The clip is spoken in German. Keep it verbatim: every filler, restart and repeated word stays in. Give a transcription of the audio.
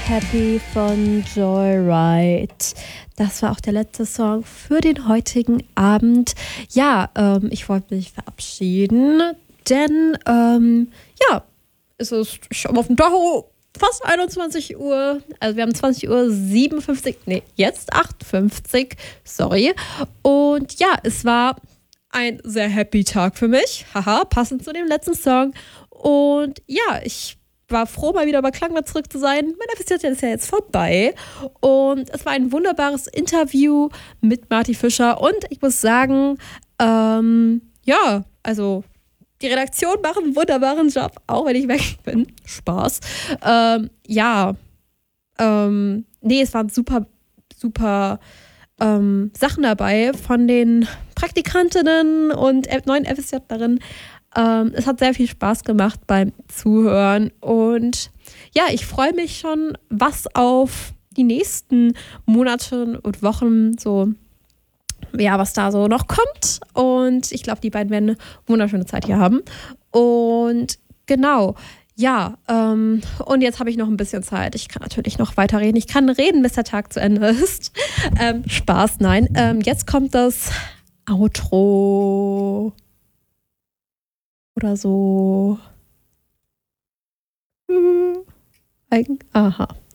Happy von Joyride. Das war auch der letzte Song für den heutigen Abend. Ja, ähm, ich wollte mich verabschieden, denn ähm, ja, es ist schon auf dem Tacho fast einundzwanzig Uhr. Also wir haben zwanzig Uhr siebenundfünfzig, nee, jetzt achtundfünfzig, sorry. Und ja, es war ein sehr happy Tag für mich. Haha, passend zu dem letzten Song. Und ja, ich war froh, mal wieder bei Klangblatt zurück zu sein. Mein F S J ist ja jetzt vorbei. Und es war ein wunderbares Interview mit Marty Fischer. Und ich muss sagen, ähm, ja, also die Redaktion macht einen wunderbaren Job, auch wenn ich weg bin. Spaß. Ähm, ja, ähm, nee, es waren super, super ähm, Sachen dabei von den Praktikantinnen und neuen FSJlerinnen. Ähm, es hat sehr viel Spaß gemacht beim Zuhören und ja, ich freue mich schon, was auf die nächsten Monate und Wochen so, ja, was da so noch kommt. Und ich glaube, die beiden werden eine wunderschöne Zeit hier haben. Und genau, ja, ähm, und jetzt habe ich noch ein bisschen Zeit. Ich kann natürlich noch weiterreden. Ich kann reden, bis der Tag zu Ende ist. Ähm, Spaß, nein. Ähm, jetzt kommt das Outro. Oder so. Hm. Eigen- Aha.